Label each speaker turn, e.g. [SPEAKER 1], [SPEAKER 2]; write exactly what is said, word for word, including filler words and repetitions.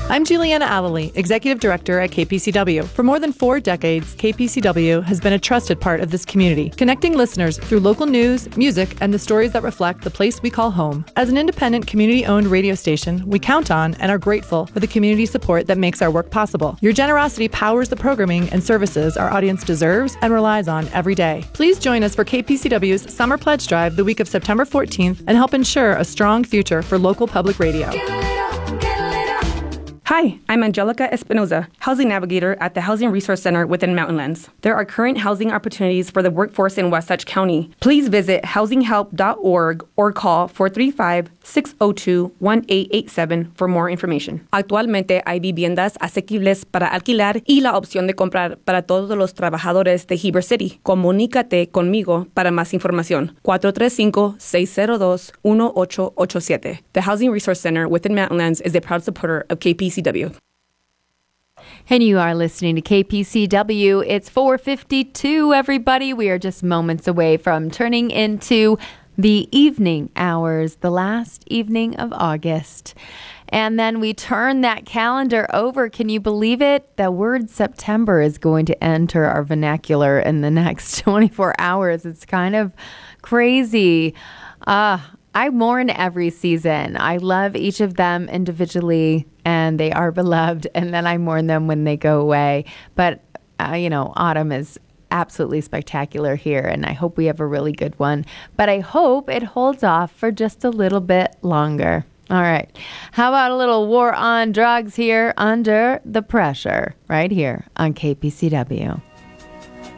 [SPEAKER 1] I'm Juliana Allely, Executive Director at K P C W. For more than four decades, K P C W has been a trusted part of this community, connecting listeners through local news, music, and the stories that reflect the place we call home. As an independent, community-owned radio station, we count on and are grateful for the community support that makes our work possible. Your generosity powers the programming and services our audience deserves and relies on every day. Please join us for K P C W's Summer Pledge Drive the week of September fourteenth and help ensure a strong future for local public radio.
[SPEAKER 2] Hi, I'm Angelica Espinoza, Housing Navigator at the Housing Resource Center within Mountainlands. There are current housing opportunities for the workforce in Wasatch County. Please visit housing help dot org or call four three five, six zero two, one eight eight seven for more information. Actualmente hay viviendas asequibles para alquilar y la opción de comprar para todos los trabajadores de Heber City. Comunícate conmigo para más información. cuatro tres cinco, seis cero dos, uno ocho ocho siete. The Housing Resource Center within Mountainlands is a proud supporter of K P C W.
[SPEAKER 3] And you are listening to K P C W. It's four fifty-two, everybody. We are just moments away from turning into the evening hours, the last evening of August. And then we turn that calendar over. Can you believe it? The word September is going to enter our vernacular in the next twenty-four hours. It's kind of crazy. Uh, I mourn every season. I love each of them individually, and they are beloved, and then I mourn them when they go away. But, uh, you know, autumn is absolutely spectacular here, and I hope we have a really good one. But I hope it holds off for just a little bit longer. All right. How about a little war on drugs here under the pressure right here on K P C W?